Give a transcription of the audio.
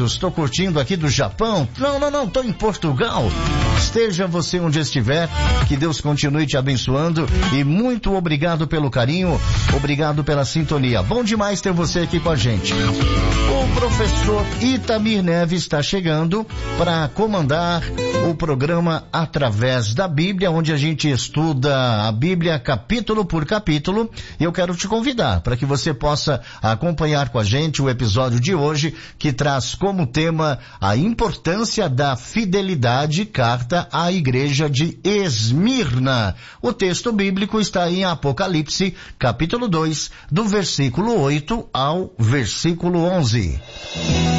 Unidos, tô curtindo aqui do Japão. Não, tô em Portugal. Esteja você onde estiver, que Deus continue te abençoando e muito obrigado pelo carinho, obrigado pela sintonia. Bom demais ter você aqui com a gente. O professor Itamir Neves está chegando para comandar o programa Através da Bíblia, onde a gente estuda a Bíblia capítulo por capítulo. E eu quero te convidar para que você possa acompanhar com a gente o episódio de hoje, que traz como tema a importância da fidelidade, carta à igreja de Esmirna. O texto bíblico está em Apocalipse, capítulo 2, do versículo 8 ao versículo 11.